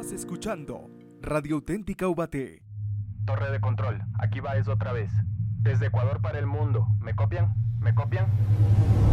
Estás escuchando Radio Auténtica Ubaté. Torre de control, aquí va eso otra vez. Desde Ecuador para el mundo. ¿Me copian? ¿Me copian?